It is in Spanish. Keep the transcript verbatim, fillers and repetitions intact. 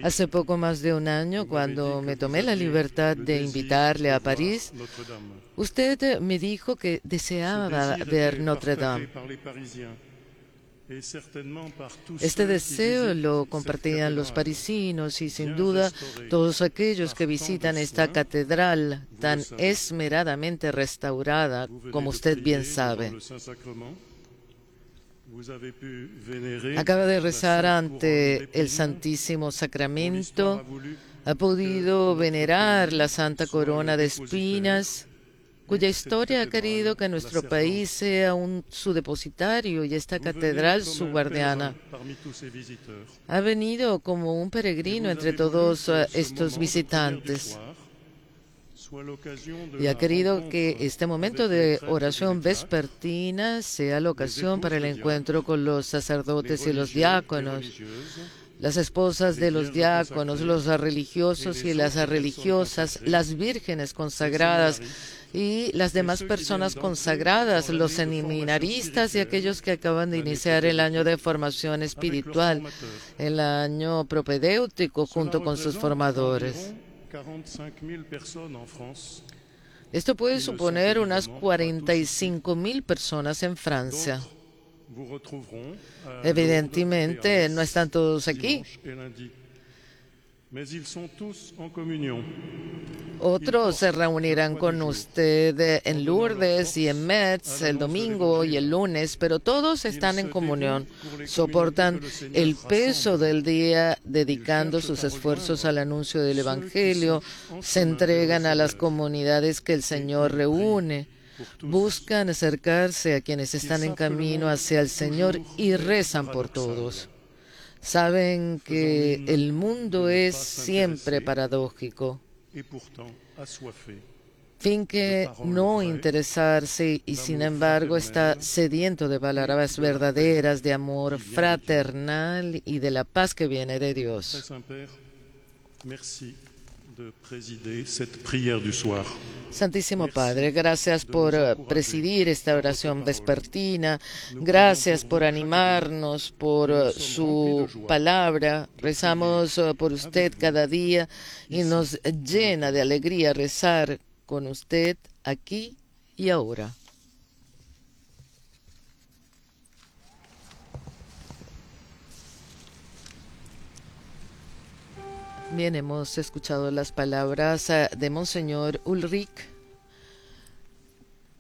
Hace poco más de un año, cuando me tomé la libertad de invitarle a París, usted me dijo que deseaba ver Notre Dame. Este deseo lo compartían los parisinos y sin duda todos aquellos que visitan esta catedral tan esmeradamente restaurada, como usted bien sabe. Acaba de rezar ante el Santísimo Sacramento, ha podido venerar la Santa Corona de Espinas, cuya historia ha querido que nuestro país sea un, su depositario y esta catedral su guardiana. Ha venido como un peregrino entre todos uh, estos visitantes y ha querido que este momento de oración vespertina sea la ocasión para el encuentro con los sacerdotes y los diáconos, las esposas de los diáconos, los religiosos y las religiosas, las vírgenes consagradas y las demás personas consagradas, los seminaristas y aquellos que acaban de iniciar el año de formación espiritual, el año propedéutico junto con sus formadores. Esto puede suponer unas cuarenta y cinco mil personas en Francia. Evidentemente, no están todos aquí. Otros se reunirán con usted en Lourdes y en Metz el domingo y el lunes, pero todos están en comunión, soportan el peso del día dedicando sus esfuerzos al anuncio del Evangelio, se entregan a las comunidades que el Señor reúne, buscan acercarse a quienes están en camino hacia el Señor y rezan por todos. Saben que el mundo es siempre paradójico. Finge no interesarse y sin embargo está sediento de palabras verdaderas, de amor fraternal y de la paz que viene de Dios. Santísimo Padre, gracias por presidir esta oración vespertina, gracias por animarnos, por su palabra. Rezamos por usted cada día y nos llena de alegría rezar con usted aquí y ahora. Bien, hemos escuchado las palabras de Monseñor Ulrich